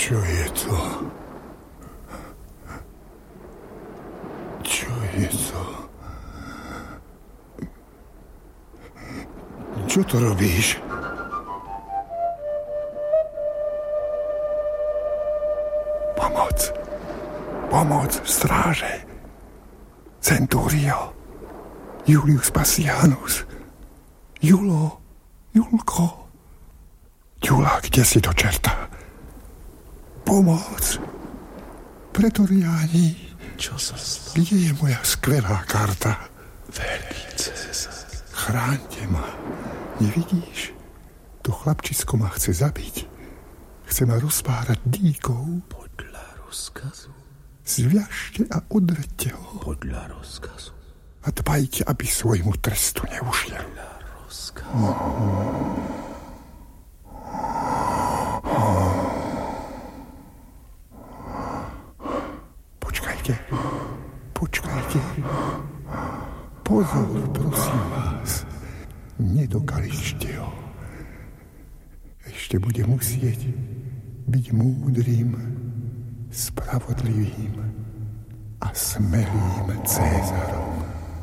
Čo je to? Čo je to? Čo to robíš? Pomoc, stráže. Centurio. Julius Passianus. Julko. Ďula, kde si do čerta? Pomoc. Pretoriáni. Čo sa stalo? Kde je moja skvelá karta? Veľký César. Chráňte ma. Nevidíš? To chlapčisko ma chce zabiť. Chce ma rozpárať dýkou. Podľa rozkazu. Zviažte a odvedte ho. Podľa rozkazu. A dbajte, aby svojmu trestu neušiel. Podľa rozkazu. Počkajte. Pozor, prosím vás. Nedokaličte ho. Ešte bude musieť byť múdrym, spravodlivým a smelým Cézarom.